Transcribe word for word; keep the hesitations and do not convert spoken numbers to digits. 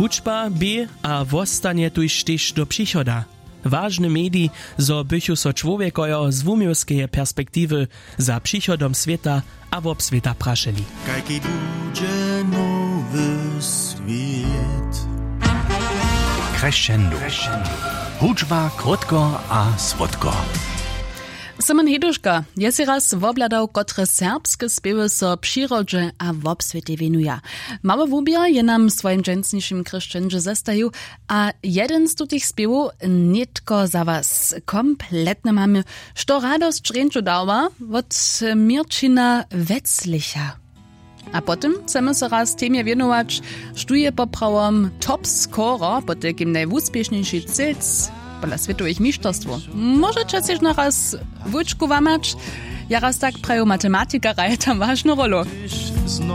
Hučba by a wostanie tuž tež do přichoda. Ważny medij, zo bychu so człowiekojo z wumiowskeje perspektywy za przychodom świata a wob świata praszeli. Kajki budzie nowy świat. Crescendo. Hučba krótko a słodko. Simon Heduška je si raz wobladał, kotre serbskie spiewy so przyrodzie a w obswiecie winuja. Mały wubier je nam swoim dżęsniejszym chreszczędzie zestaju, a jeden z tych spiewów nitko za was kompletne mamy, što radość ręczu dała od Mirčina Wetzlicha. A potem chcemy se raz temie wienować štuje poprawom top scorer, po takim najwuspieszniejszy celc pola światowych mistrzostwo. Możecie się na raz wyczku wamać, ja raz tak prajo matematyka raje tam ważną rolę.